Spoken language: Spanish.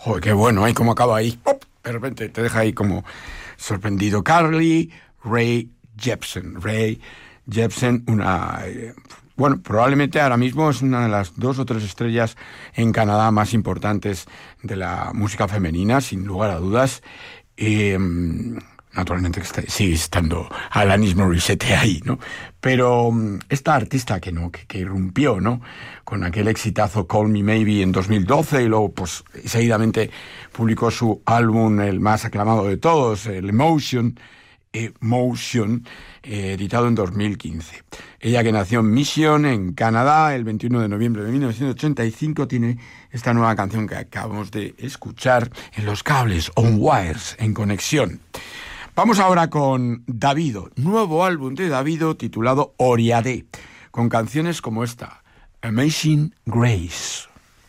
Joder, qué bueno, ¿eh? Cómo acaba ahí. ¡Pop! De repente te deja ahí como sorprendido. Carly Rae Jepsen. Rae Jepsen, bueno, probablemente ahora mismo es una de las 2 o 3 estrellas en Canadá más importantes de la música femenina, sin lugar a dudas. Naturalmente sigue estando Alanis Morissette ahí, ¿no? Pero esta artista que irrumpió, ¿no? Con aquel exitazo Call Me Maybe en 2012 y luego, pues, seguidamente publicó su álbum, el más aclamado de todos, el Emotion, editado en 2015. Ella, que nació en Mission, en Canadá, el 21 de noviembre de 1985, tiene esta nueva canción que acabamos de escuchar en los cables, On Wires, en conexión. Vamos ahora con Davido, nuevo álbum de Davido titulado Oriade, con canciones como esta, Amazing Grace.